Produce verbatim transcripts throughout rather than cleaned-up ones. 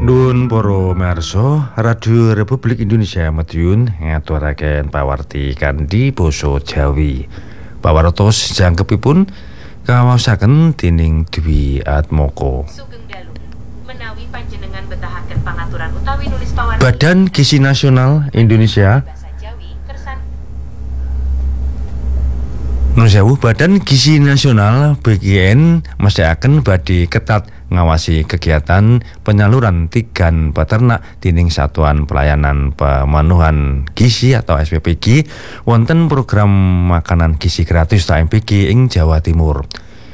Nuwun para miyarsa, Radio Republik Indonesia Madiun ngaturaken pawarti kanthi basa Jawi. Pawartos jangkepipun kawaosaken dening Dwi Atmoko. Sugeng dalu menawi panjenengan betahaken pangaturan utawi nulis pawarti Badan Gizi Nasional Indonesia basa Jawi kersan Nun sewu, Badan Gizi Nasional B G N mesthekaken badhe ketat ngawasi kegiatan penyaluran tigan peternak dening Satuan Pelayanan Pemenuhan Gizi atau S P P G wonten program makanan gizi gratis atau M P G ing Jawa Timur.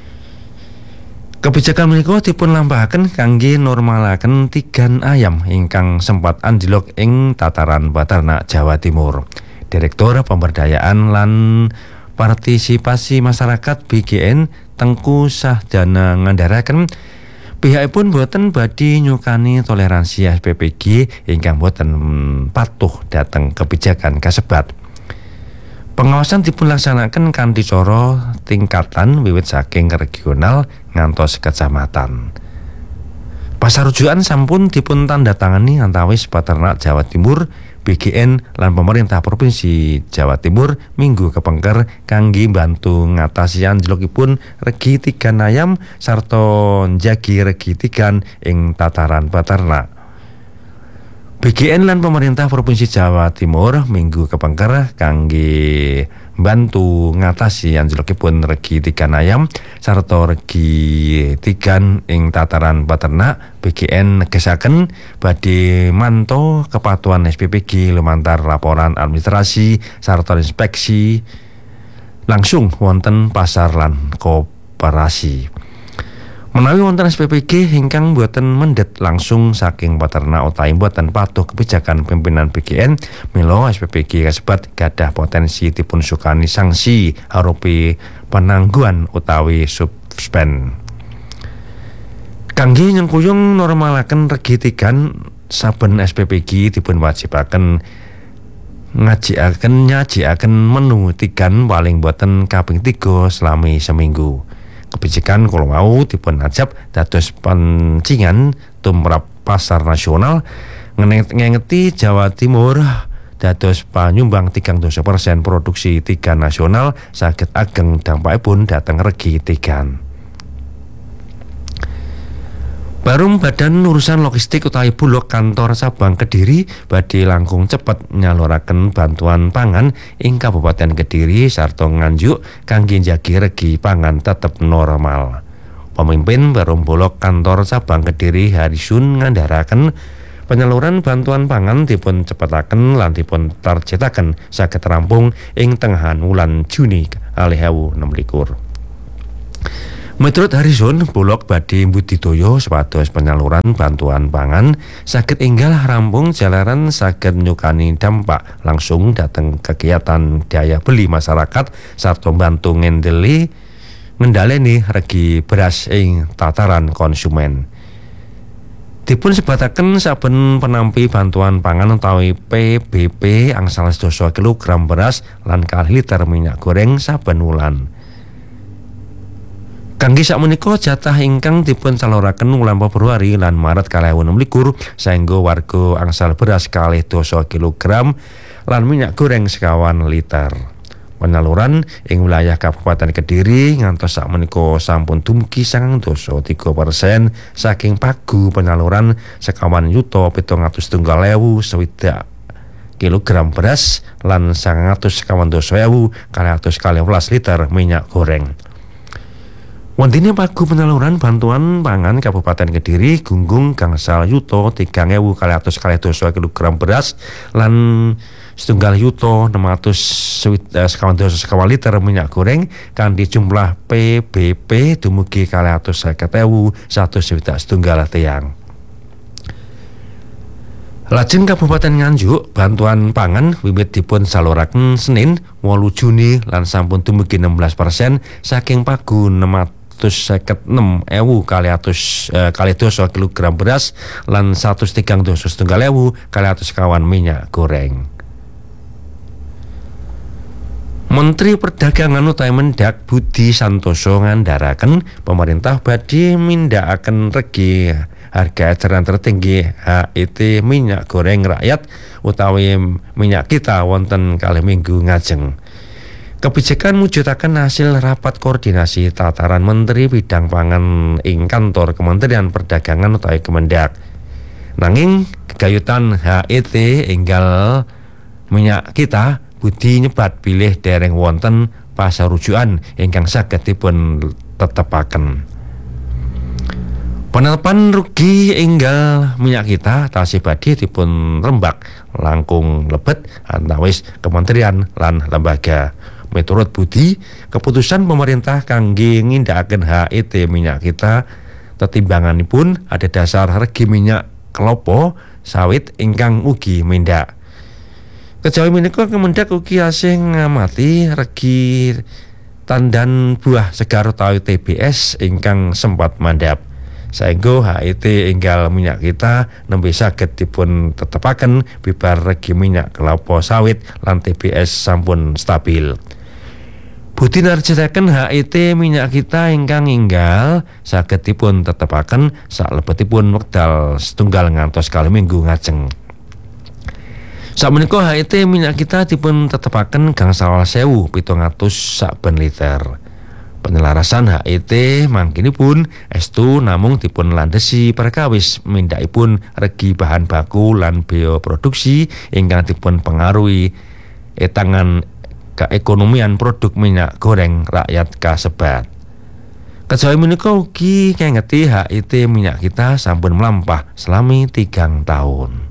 Kebijakan menika dipun lampahaken kangge normalaken tigan ayam ingkang sempat anjlok ing tataran peternak Jawa Timur. Direktur Pemberdayaan lan Partisipasi Masyarakat B G N Tengku Sahdana ngandharaken pihakipun boten badhe nyukani toleransi S P P G ingkang boten patuh dhateng kebijakan kasebat. Pengawasan dipunlaksanaken kanthi cara tingkatan wiwit saking regional ngantos kecamatan. Pasarujukan sampun dipun tandatangani antawis peternak Jawa Timur, B G N lan pemerintah Provinsi Jawa Timur minggu kepengker kangge bantu ngatasi anjlokipun regi tigan ayam sarta njagi regi tigan ing tataran peternak. B G N lan pemerintah Provinsi Jawa Timur minggu kepengker kangge bantu ngatasi anjlokipun regi tigan ayam sarta regi tigan ing tataran peternak. B G N negesaken badhe manto kepatuhan S P P G lumantar laporan administrasi sarta inspeksi langsung wonten pasar lan koperasi. Menawi wonten S P P G ingkang boten mendhet langsung saking peternak utawi boten patuh kebijakan pimpinan B G N, mila S P P G kasebat gadah potensi dipun sukani sanksi arupi penangguhan utawi suspend. Kangge nyengkuyung normalaken regi tigan saben S P P G dipun wajibaken ngajikaken nyajikaken menu tigan paling boten kaping tiga selami seminggu. Kebijakan kala wau dipun ajab dados pancingan tumrap pasar nasional ngengeti Jawa Timur dados panyumbang tigang dasa persen produksi tigan nasional saged ageng dampakipun dhateng regi tigan. Barum Badan Urusan Logistik utawi Bulog Kantor Sabang Kediri badhe langkung cepet nyaluraken bantuan pangan ing Kabupaten Kediri sarta nganjuk kangge njagi regi pangan tetep normal. Pemimpin Barum Bulog Kantor Sabang Kediri Harisun ngandharaken penyaluran bantuan pangan dipun cepetaken lan dipun tarjetaken saged rampung ing tengahan wulan Juni dua ribu enam belas. Menurut Harrison, Bulog badhe mbudidaya supados penyaluran bantuan pangan saged enggal rampung jalaran saged nyukani dampak langsung dhateng kegiatan daya beli masyarakat sarta mbantu ngendeli ngendhaleni regi beras ing tataran konsumen. Dipun sebataken saben penampi bantuan pangan utawi P B P angsal sedasa kilogram beras lan kalih liter minyak goreng saben wulan. Kangge sakmenika jatah ingkang dipun saluraken wulan Februari lan Maret dua ribu enam belas saengga warga angsal beras kalih dasa kilogram lan minyak goreng sekawan liter. Penyaluran ing wilayah Kabupaten Kediri ngantos sakmenika sampun dumugi sangang dasa tiga persen saking pagu penyaluran sekawan yuta pitung atus setunggal ewu swidak kilogram beras lan sangang atus sekawan dasa ewu kalih atus kalih welas liter minyak goreng. Wondene pagu penyaluran bantuan pangan Kabupaten Kediri gunggung gangsal yuta tigang ewu kalih atus kalih dasa kilogram beras lan setunggal yuta enam atus sekawan dasa sekawan liter minyak goreng kanthi jumlah P B P dumugi kalih atus seket ewu satus swidak setunggal tiang. Lajeng Kabupaten Nganjuk bantuan pangan wiwit dipun saluraken Senin wolu Juni lan sampun dumugi enam belas persen saking pagu enam atus seket enem ewu kalih atus eh, kalih dasa kilogram beras lan satus tigang dasa setunggal ewu kalih atus sekawan minyak goreng. Menteri Perdagangan utawi Mendak Budi Santoso ngandharaken pemerintah badhe mindhakaken regi harga eceran tertinggi H E T minyak goreng rakyat utawi minyak kita wonten kalih minggu ngajeng. Kebijakan mujudaken hasil rapat koordinasi tataran Menteri Bidang Pangan ing kantor Kementerian Perdagangan utawi Kemendak. Nanging gegayutan H E T enggal minyak kita Budi nyebat bilih dereng wonten pasar rujukan ingkang saged dipun tetepaken. Penetapan rugi enggal minyak kita tasih badhe dipun rembak langkung lebet antawis kementerian lan lembaga. Miturut Budi, keputusan pemerintah kangge ngindakaken H E T minyak kita tetimbanganipun ada dasar regi minyak kelapa sawit ingkang ugi mindak. Kejawi menika Kemendak ugi asih ngamati regi tandan buah segar utawi T B S ingkang sempat mandhap. Saengga H E T enggal minyak kita nembe saged dipun tetepaken bibar regi minyak kelapa sawit lan T B S sampun stabil. Budi narjetaken H E T minyak kita ingkang enggal saged dipun tetepaken salebetipun wekdal setunggal ngantos kalih minggu ngajeng. Sakmenika H E T minyak kita dipun tetepaken gangsal sewu pitung atus saben liter. Penyelarasan H E T mangkinipun estu namung dipun landhesi perkawis mindakipun regi bahan baku lan bea produksi ingkang dipun pengaruhi etangan keekonomian produk minyak goreng rakyat kasebat. Kejawi menika ugi kengeti H E T minyak kita sampun mlampah selami tigang tahun.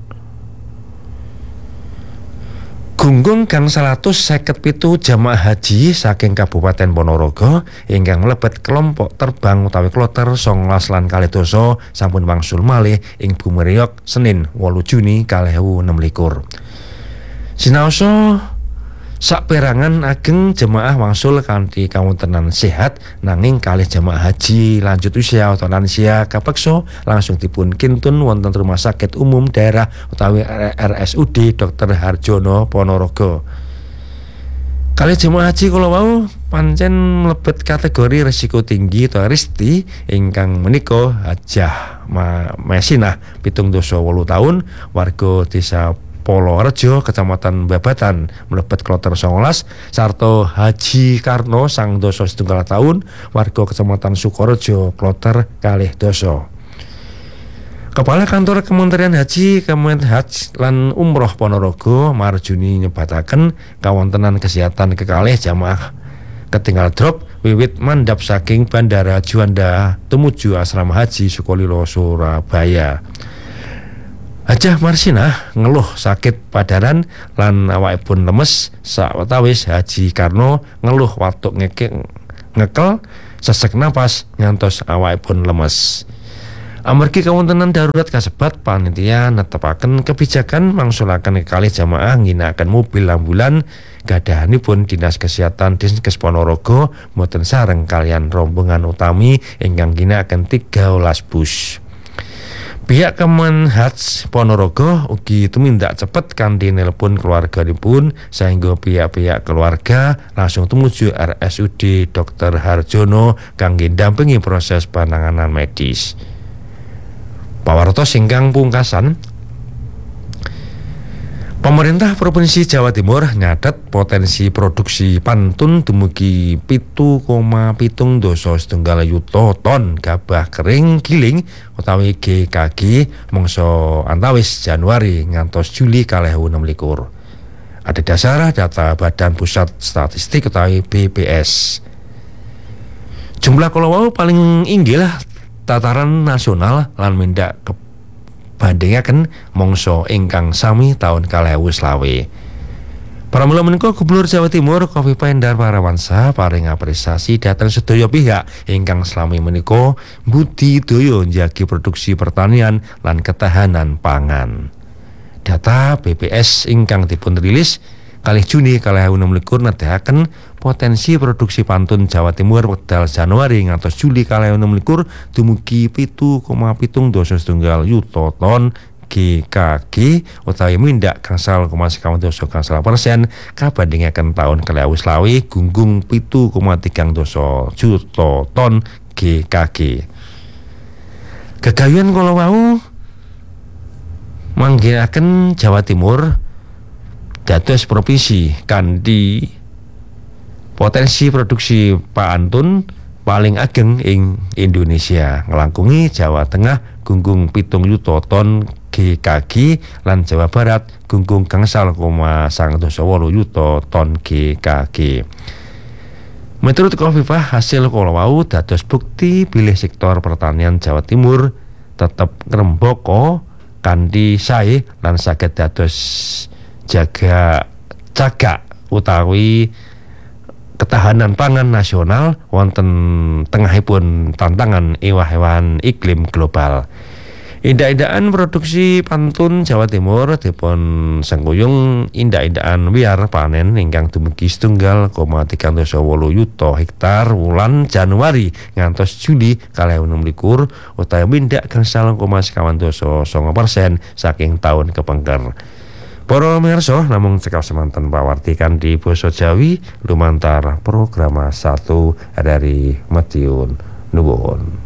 Gunggung gangsal atus seket pitu jamaah haji saking Kabupaten Ponorogo ingkang mlebet kelompok terbang utawi kloter songolas lan kalih dasa sampun wangsul malih ing Bumi Riok Senin wolu Juni kalih ewu enem likur. Sinaosa saperangan ageng jemaah wangsul kanthi kawontenan sehat nanging kalih jemaah haji lanjut usia atau lansia kapeksa langsung dipun kintun wonten Rumah Sakit Umum Daerah utawi R S U D Dokter Harjono Ponorogo. Kalih jemaah haji kala wau pancen mlebet kategori risiko tinggi atau risti ingkang menika Hajah Mesinah pitung dasa wolu taun warga desa Polorejo Kecamatan Babatan mlebet kloter songolas sarta Haji Karno sang dasa setunggal taun warga Kecamatan Sukorejo kloter kalih dasa. Kepala Kantor Kementerian Haji Kemenhaj lan Umroh Ponorogo Marjuni nyebataken kawontenan kesehatan kekalih jamaah ketinggal drop wiwit mandhap saking Bandara Juanda tumuju asrama haji Sukolilo Surabaya. Hajah Marsinah ngeluh sakit padaran lan awakipun lemes sawetawis Haji Karno ngeluh watuk ngeke, ngekel sesek napas ngantos awakipun lemes. Amargi kawontenan darurat kasebat panitia netepaken kebijakan mangsulaken kekalih jamaah ngginakaken mobil ambulan gadahanipun Dinas Kesehatan Dinkes Ponorogo mboten sareng kalian rombongan utami ingkang ngginakaken tiga belas bus. Pihak Kemenhaj Ponorogo ugi tumindak cepet kanthi nelpon keluarganipun sehingga pihak-pihak keluarga langsung tumuju R S U D Dokter Harjono kangge ndampingi proses penanganan medis. Pawartos ingkang pungkasan, pemerintah Provinsi Jawa Timur nyatet potensi produksi pantun dumugi pitu koma pitung dasa setunggal yuta ton gabah kering giling utawi G K G mangsa antawis Januari ngantos Juli kalih ewu enem likur. Ada dasar data Badan Pusat Statistik utawi B P S. Jumlah kalawau paling inggil tataran nasional lan mindak bandingaken mangsa ingkang sami taun kalih ewu selawe. Pramila menika Gubernur Jawa Timur Kofifa Indar Parawansa paring apresiasi dhateng sedaya pihak ingkang selami menika budidaya njagi produksi pertanian lan ketahanan pangan. Data B P S ingkang dipun rilis kalih Juni kalih ewu enem likur nedahaken potensi produksi pantun Jawa Timur wekdal Januari ngantos Juli kalih ewu enem likur dumugi pitu koma pitung dasa setunggal yuta ton G K G utawi mindak gangsal koma sekawan dasa gangsal persen kabandingaken taun kalih ewu selawe gunggung pitu koma tigang dasa juta ton G K G. Gegayuhan kala wau manggiraken Jawa Timur dados provinsi kanthi potensi produksi pantun paling ageng ing Indonesia, nglangkungi Jawa Tengah gunggung pitung yuta ton G K G lan Jawa Barat gunggung gangsal koma sangang dasa wolu yuta ton G K G. Menurut Kofifah, hasil kala wau dados bukti bilih sektor pertanian Jawa Timur tetep ngrembaka kanthi sae lan saged dados jaga cagak utawi ketahanan pangan nasional wonten tengahipun tantangan ewah-ewahan iklim global. Indak-indakan produksi pantun Jawa Timur dipun sengkuyung indak-indakan wiar panen ingkang dumugi setunggal koma tigang dasa wolu yuta hektar wulan Januari ngantos Juli kalih enem likur utawi mindak gangsal koma sekawan dasa sanga persen saking taun kepengker. Para pamirsa, namung cekap semanten pawarti kanthi basa Jawi lumantar program satu dari Madiun Nuwun.